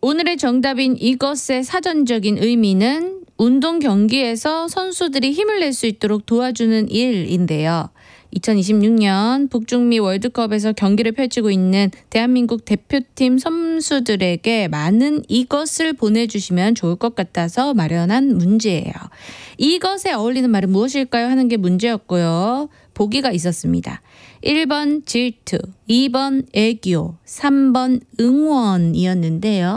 오늘의 정답인 이것의 사전적인 의미는 운동 경기에서 선수들이 힘을 낼 수 있도록 도와주는 일인데요. 2026년 북중미 월드컵에서 경기를 펼치고 있는 대한민국 대표팀 선수들에게 많은 이것을 보내주시면 좋을 것 같아서 마련한 문제예요. 이것에 어울리는 말은 무엇일까요? 하는 게 문제였고요. 보기가 있었습니다. 1번 질투, 2번 애교, 3번 응원이었는데요.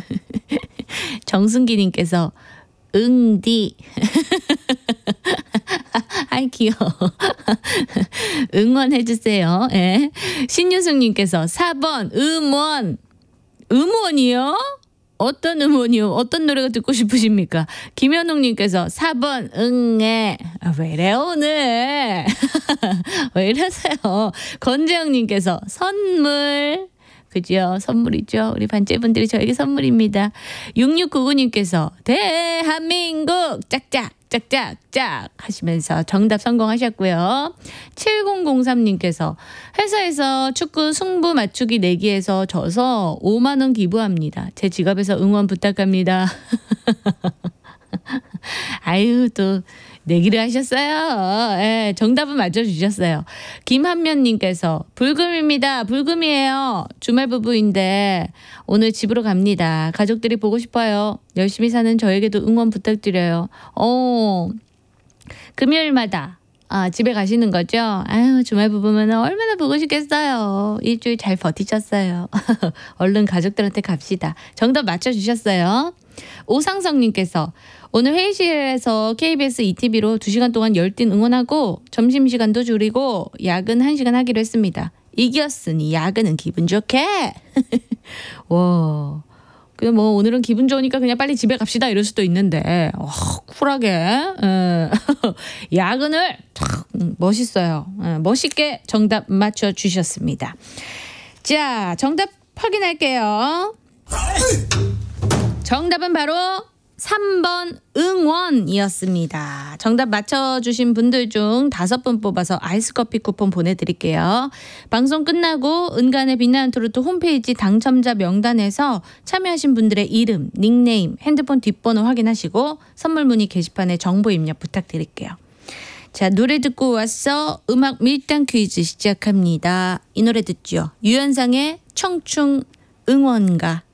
정순기님께서 응디. 아이 귀여워. 응원해주세요. 예. 신유승님께서 4번 음원. 음원이요? 어떤 음원이요? 어떤 노래가 듣고 싶으십니까? 김현웅님께서 4번 응애. 왜 이래 오늘. 왜 이러세요? 건재영님께서 선물. 그죠? 선물이죠. 우리 반째분들이 저에게 선물입니다. 6699님께서 대한민국 짝짝 짝짝짝 하시면서 정답 성공하셨고요. 7003님께서 회사에서 축구 승부 맞추기 내기에서 져서 5만 원 기부합니다. 제 지갑에서 응원 부탁합니다. 아유 또 내기를 하셨어요. 예, 정답은 맞춰주셨어요. 김한면님께서 불금입니다. 불금이에요. 주말 부부인데 오늘 집으로 갑니다. 가족들이 보고 싶어요. 열심히 사는 저에게도 응원 부탁드려요. 금요일마다 집에 가시는 거죠? 아유 주말 부부면 얼마나 보고 싶겠어요. 일주일 잘 버티셨어요. 얼른 가족들한테 갑시다. 정답 맞춰주셨어요. 오상성님께서 오늘 회의실에서 KBS ETV로 2시간 동안 열띤 응원하고 점심시간도 줄이고 야근 1시간 하기로 했습니다. 이겼으니 야근은 기분 좋게. 와, 그냥 뭐 오늘은 기분 좋으니까 그냥 빨리 집에 갑시다 이럴 수도 있는데 쿨하게 야근을 멋있어요. 멋있게 정답 맞춰주셨습니다. 자, 정답 확인할게요. 정답은 바로 3번 응원이었습니다. 정답 맞춰주신 분들 중 5분 뽑아서 아이스커피 쿠폰 보내드릴게요. 방송 끝나고 은간의 빛나는 트로트 홈페이지 당첨자 명단에서 참여하신 분들의 이름, 닉네임, 핸드폰 뒷번호 확인하시고 선물 문의 게시판에 정보 입력 부탁드릴게요. 자, 노래 듣고 와서 음악 밀당 퀴즈 시작합니다. 이 노래 듣죠. 유현상의 청춘 응원가.